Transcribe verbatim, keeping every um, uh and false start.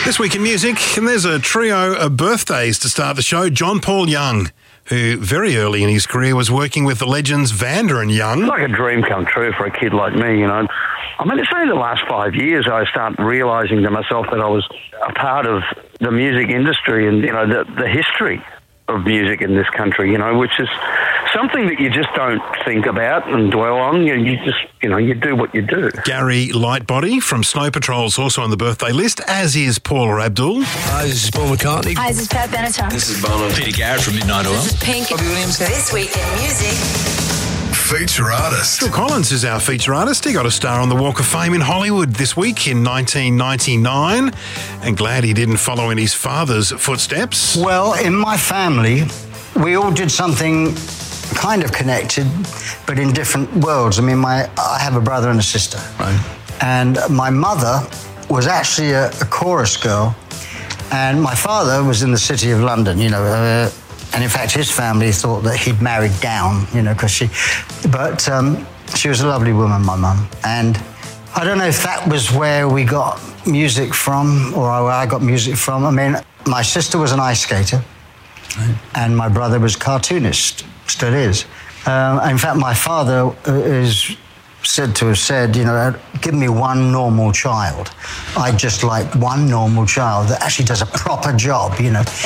This week in music, and there's a trio of birthdays to start the show. John Paul Young, who very early in his career was working with the legends Vanda and Young. It's like a dream come true for a kid like me, you know. I mean, it's only the last five years I started realising to myself that I was a part of the music industry and, you know, the, the history of music in this country, you know, which is something that you just don't think about and dwell on. You, you just, you know, you do what you do. Gary Lightbody from Snow Patrol's also on the birthday list, as is Paula Abdul. Hi, this is Paul McCartney. Hi, this is Pat Benatar. This is Bono. Peter Garrett from Midnight Oil. This is Pink. Robbie Williams. This week in music. Feature artist. Phil Collins is our feature artist. He got a star on the Walk of Fame in Hollywood this week in nineteen ninety-nine, and glad he didn't follow in his father's footsteps. Well, in my family, we all did something kind of connected, but in different worlds. I mean, my I have a brother and a sister. Right. And my mother was actually a, a chorus girl, and my father was in the City of London, you know, uh, and in fact his family thought that he'd married down, you know, because she, but um, she was a lovely woman, my mum. And I don't know if that was where we got music from, or where I got music from. I mean, my sister was an ice skater, right, and my brother was a cartoonist, still is. Um, in fact, my father is said to have said, you know, give me one normal child. I'd just like one normal child that actually does a proper job, you know.